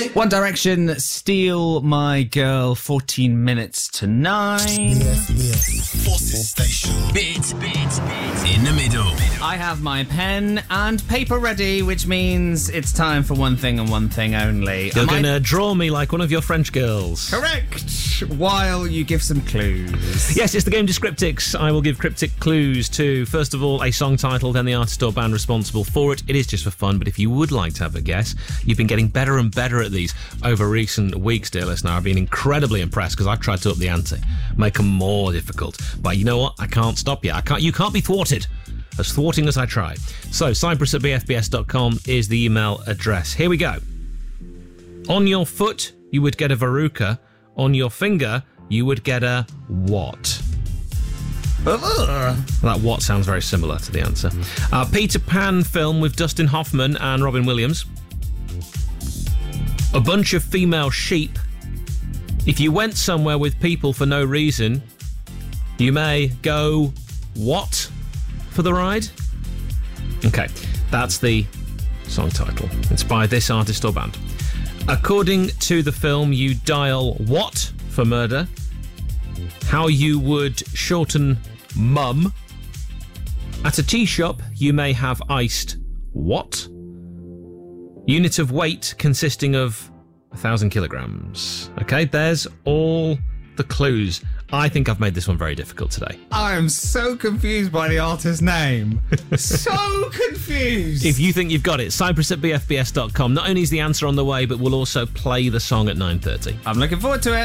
One Direction, Steal My Girl, 14 minutes to 9. Yes. Forces Station. Bit. In the middle. I have my pen and paper ready, which means it's time for one thing and one thing only. You're going to draw me like one of your French girls. Correct. While you give some clues. Yes, it's the game Descriptics. I will give cryptic clues to, first of all, a song title, then the artist or band responsible for it. It is just for fun, but if you would like to have a guess, you've been getting better and better at these over recent weeks, dear listener. I've been incredibly impressed because I've tried to up the ante, make them more difficult. But you know what? I can't stop you. You can't be thwarted. As thwarting as I try. So, cyprus@bfbs.com is the email address. Here we go. On your foot, you would get a verruca. On your finger, you would get a what? That what sounds very similar to the answer. Peter Pan film with Dustin Hoffman and Robin Williams. A bunch of female sheep. If you went somewhere with people for no reason, you may go what for the ride? Okay, that's the song title. It's by this artist or band. According to the film, you dial what for murder? How you would shorten mum. At a tea shop, you may have iced what? Unit of weight consisting of 1,000 kilograms. Okay, there's all the clues. I think I've made this one very difficult today. I am so confused by the artist's name. So confused. If you think you've got it, cyprus@bfbs.com. Not only is the answer on the way, but we'll also play the song at 9:30. I'm looking forward to it.